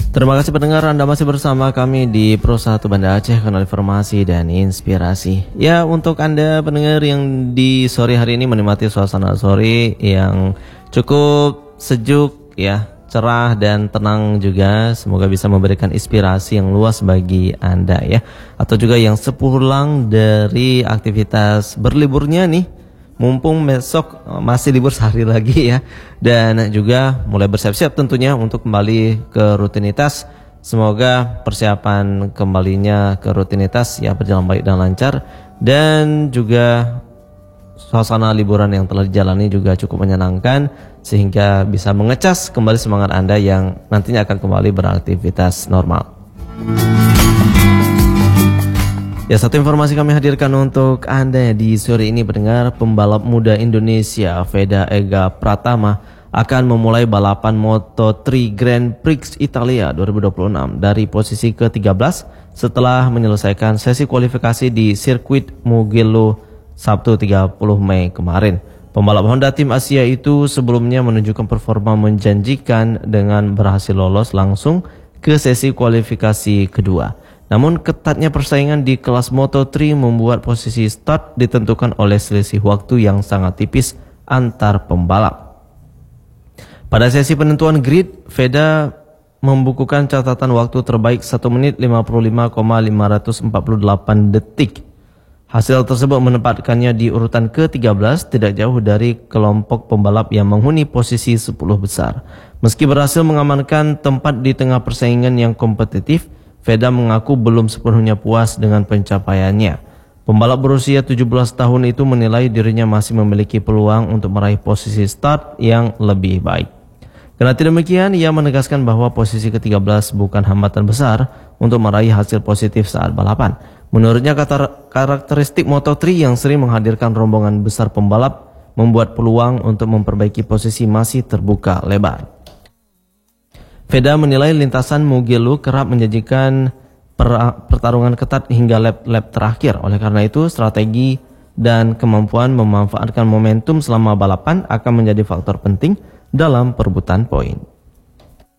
Terima kasih pendengar, Anda masih bersama kami di Pro 1 Banda Aceh, kanal informasi dan inspirasi. Ya, untuk Anda pendengar yang di sore hari ini menikmati suasana sore yang cukup sejuk ya, cerah dan tenang juga, semoga bisa memberikan inspirasi yang luas bagi Anda ya. Atau juga yang sepulang dari aktivitas berliburnya nih, mumpung besok masih libur sehari lagi ya, dan juga mulai bersiap-siap tentunya untuk kembali ke rutinitas. Semoga persiapan kembalinya ke rutinitas ya berjalan baik dan lancar, dan juga suasana liburan yang telah dijalani juga cukup menyenangkan sehingga bisa mengecas kembali semangat Anda yang nantinya akan kembali beraktivitas normal. Ya, satu informasi kami hadirkan untuk Anda di sore ini pendengar. Pembalap muda Indonesia Veda Ega Pratama akan memulai balapan Moto3 Grand Prix Italia 2026 dari posisi ke-13 setelah menyelesaikan sesi kualifikasi di sirkuit Mugello Sabtu 30 Mei kemarin. Pembalap Honda tim Asia itu sebelumnya menunjukkan performa menjanjikan dengan berhasil lolos langsung ke sesi kualifikasi kedua. Namun ketatnya persaingan di kelas Moto3 membuat posisi start ditentukan oleh selisih waktu yang sangat tipis antar pembalap. Pada sesi penentuan grid, Veda membukukan catatan waktu terbaik 1 menit 55,548 detik. Hasil tersebut menempatkannya di urutan ke-13, tidak jauh dari kelompok pembalap yang menghuni posisi 10 besar. Meski berhasil mengamankan tempat di tengah persaingan yang kompetitif, Veda mengaku belum sepenuhnya puas dengan pencapaiannya. Pembalap berusia 17 tahun itu menilai dirinya masih memiliki peluang untuk meraih posisi start yang lebih baik. Kendati demikian, ia menegaskan bahwa posisi ke-13 bukan hambatan besar untuk meraih hasil positif saat balapan. Menurutnya, karakteristik Moto3 yang sering menghadirkan rombongan besar pembalap membuat peluang untuk memperbaiki posisi masih terbuka lebar. Veda menilai lintasan Mugello kerap menjanjikan pertarungan ketat hingga lap terakhir. Oleh karena itu, strategi dan kemampuan memanfaatkan momentum selama balapan akan menjadi faktor penting dalam perebutan poin.